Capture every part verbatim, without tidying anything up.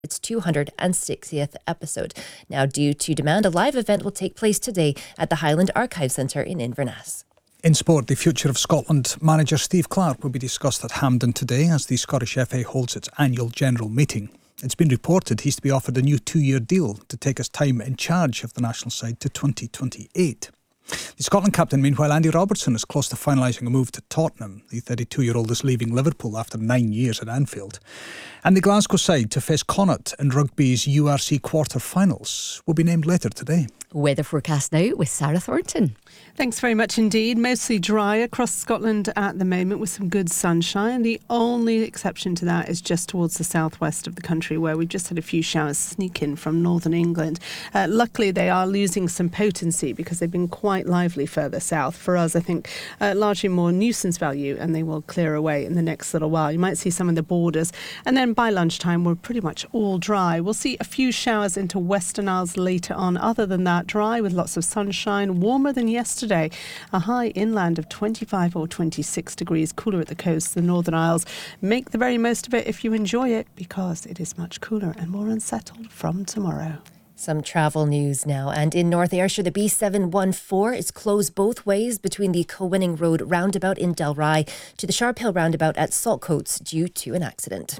its two hundred sixtieth episode. Now, due to demand, a live event will take place today at the Highland Archive Centre in Inverness. In sport, the future of Scotland manager Steve Clarke will be discussed at Hampden today as the Scottish F A holds its annual general meeting. It's been reported he's to be offered a new two-year deal to take his time in charge of the national side to twenty twenty-eight. The Scotland captain, meanwhile, Andy Robertson, is close to finalising a move to Tottenham. The thirty-two-year-old is leaving Liverpool after nine years at Anfield. And the Glasgow side to face Connacht in rugby's U R C quarter-finals will be named later today. Weather forecast now with Sarah Thornton. Thanks very much indeed. Mostly dry across Scotland at the moment with some good sunshine. The only exception to that is just towards the southwest of the country, where we've just had a few showers sneak in from northern England. Uh, luckily, they are losing some potency because they've been quite lively further south. For us, I think uh, largely more nuisance value, and they will clear away in the next little while. You might see some of the borders. And then by lunchtime, we're pretty much all dry. We'll see a few showers into Western Isles later on. Other than that, dry with lots of sunshine, warmer than yesterday. A high inland of twenty-five or twenty-six degrees, cooler at the coast, the Northern Isles. Make the very most of it if you enjoy it, because it is much cooler and more unsettled from tomorrow. Some travel news now. And in North Ayrshire, the B seven one four is closed both ways between the Coewinning Road roundabout in Dalry to the Sharp Hill roundabout at Saltcoats due to an accident.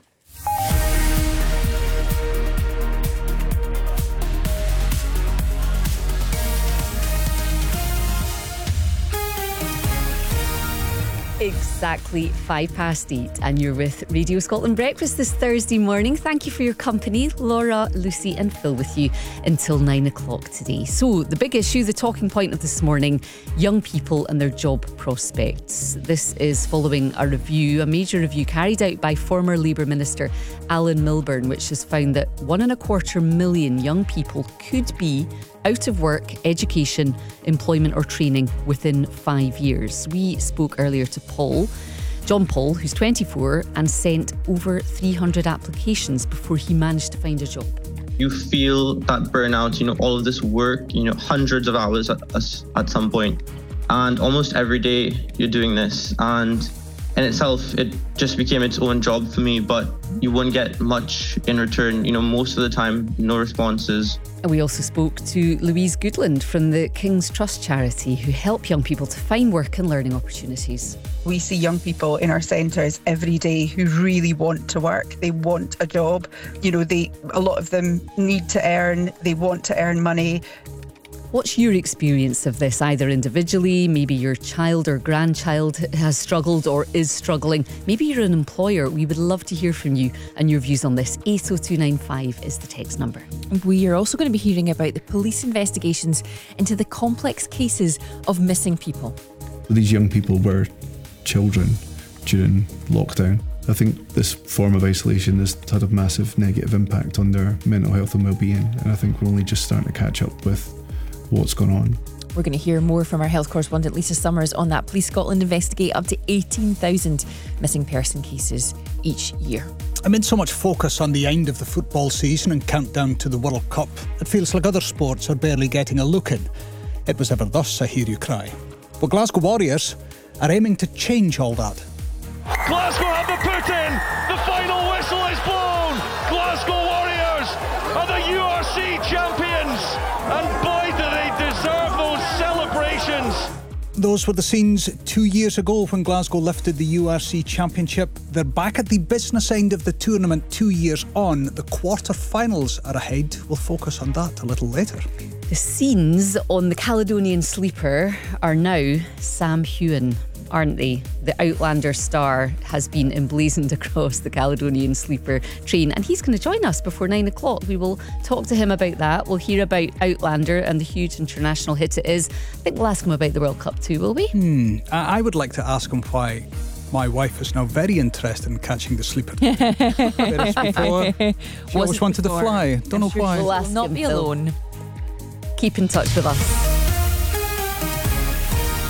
Exactly five past eight, and you're with Radio Scotland Breakfast this Thursday morning. Thank you for your company. Laura, Lucy and Phil with you until nine o'clock today. So the big issue, the talking point of this morning, young people and their job prospects. This is following a review, a major review carried out by former Labour Minister Alan Milburn, which has found that one and a quarter million young people could be out of work, education, employment or training within five years. We spoke earlier to Paul, John Paul, who's twenty-four and sent over three hundred applications before he managed to find a job. You feel that burnout, you know, all of this work, you know, hundreds of hours at, at some point. And almost every day you're doing this. And in itself, it just became its own job for me, but you wouldn't get much in return. You know, most of the time, no responses. And we also spoke to Louise Goodland from the King's Trust charity, who help young people to find work and learning opportunities. We see young people in our centres every day who really want to work. They want a job. You know, they a lot of them need to earn. They want to earn money. What's your experience of this, either individually, maybe your child or grandchild has struggled or is struggling, maybe you're an employer? We would love to hear from you and your views on this. eight oh two nine five is the text number. We are also going to be hearing about the police investigations into the complex cases of missing people. These young people were children during lockdown. I think this form of isolation has had a massive negative impact on their mental health and well-being, and I think we're only just starting to catch up with what's going on. We're going to hear more from our health correspondent Lisa Summers on that. Police Scotland investigate up to eighteen thousand missing person cases each year. Amid so much focus on the end of the football season and countdown to the World Cup, it feels like other sports are barely getting a look in. It was ever thus, I hear you cry. But Glasgow Warriors are aiming to change all that. Glasgow have the put in. The final whistle is blown. Glasgow Warriors are the U R C champions. And boy, do they deserve those celebrations. Those were the scenes two years ago when Glasgow lifted the U R C Championship. They're back at the business end of the tournament two years on. The quarter-finals are ahead. We'll focus on that a little later. The scenes on the Caledonian Sleeper are now Sam Heughan, aren't they? The Outlander star has been emblazoned across the Caledonian Sleeper train, and he's going to join us before nine o'clock. We will talk to him about that. We'll hear about Outlander and the huge international hit it is. I think we'll ask him about the World Cup too, will we? Hmm. I would like to ask him why my wife is now very interested in catching the Sleeper. Whereas before, she always wanted before? to fly. Don't know sure why. We'll ask Not him, be Phil. alone. Keep in touch with us.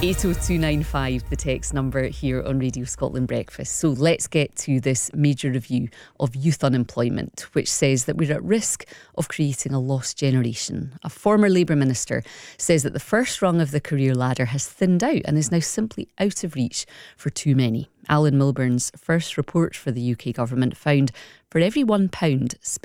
eight oh two nine five, the text number here on Radio Scotland Breakfast. So let's get to this major review of youth unemployment, which says that we're at risk of creating a lost generation. A former Labour minister says that the first rung of the career ladder has thinned out and is now simply out of reach for too many. Alan Milburn's first report for the U K government found for every one pound spent